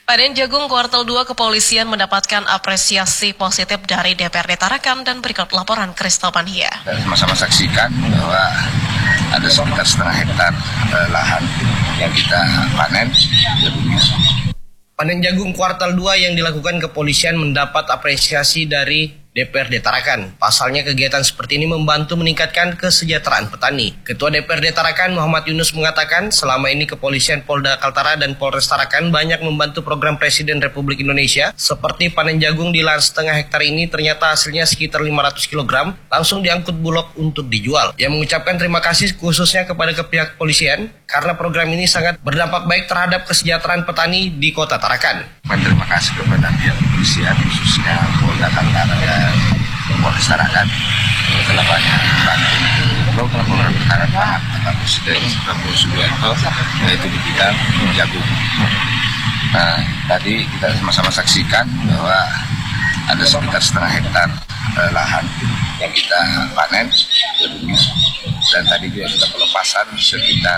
Panen Jagung kuartal 2 kepolisian mendapatkan apresiasi positif dari DPRD Tarakan dan berikut laporan Christopher Hia. Dan sama-sama saksikan bahwa ada sekitar setengah hektar lahan yang kita panen jagungnya. Panen jagung kuartal 2 yang dilakukan kepolisian mendapat apresiasi dari DPRD Tarakan. Pasalnya kegiatan seperti ini membantu meningkatkan kesejahteraan petani. Ketua DPRD Tarakan Muhammad Yunus mengatakan selama ini kepolisian Polda Kaltara dan Polres Tarakan banyak membantu program Presiden Republik Indonesia seperti panen jagung di lahan setengah hektar ini ternyata hasilnya sekitar 500 kg langsung diangkut Bulog untuk dijual. Ia mengucapkan terima kasih khususnya kepada pihak kepolisian karena program ini sangat berdampak baik terhadap kesejahteraan petani di Kota Tarakan. Terima kasih kepada pihak kepolisian khususnya Polda Kaltara dan Polres Tarakan telah banyak membantu program pertahanan pangan Bapak Presiden Prabowo Subianto yaitu di bidang jagung. Nah, tadi kita sama-sama saksikan bahwa ada sekitar setengah hektar lahan yang kita panen jagungnya, dan tadi juga kita pelepasan sekitar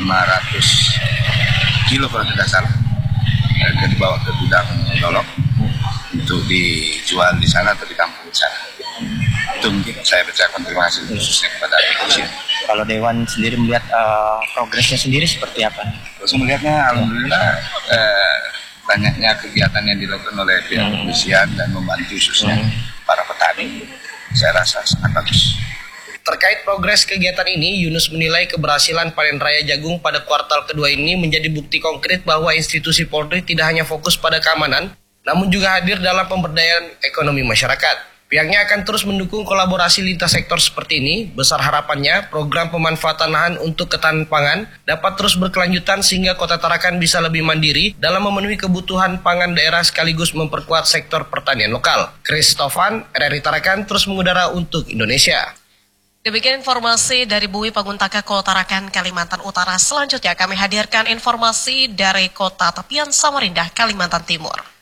500 kilo kalau tidak salah dan dibawa ke gudang Dolok untuk dijual di sana atau ditampung di sana. Itu mungkin saya ucapkan terima kasih khususnya kepada kepolisian. Kalau Dewan sendiri melihat progresnya sendiri seperti apa? Terus melihatnya alhamdulillah banyaknya kegiatan yang dilakukan oleh pihak kepolisian dan membantu khususnya para petani, saya rasa sangat bagus. Terkait progres kegiatan ini, Yunus menilai keberhasilan panen raya jagung pada kuartal kedua ini menjadi bukti konkret bahwa institusi Polri tidak hanya fokus pada keamanan, namun juga hadir dalam pemberdayaan ekonomi masyarakat. Pihaknya akan terus mendukung kolaborasi lintas sektor seperti ini. Besar harapannya, program pemanfaatan lahan untuk ketahanan pangan dapat terus berkelanjutan sehingga Kota Tarakan bisa lebih mandiri dalam memenuhi kebutuhan pangan daerah sekaligus memperkuat sektor pertanian lokal. Christopher, RRI Tarakan terus mengudara untuk Indonesia. Demikian informasi dari Bui Paguntaka Kota Tarakan, Kalimantan Utara. Selanjutnya kami hadirkan informasi dari Kota Tepian Samarinda, Kalimantan Timur.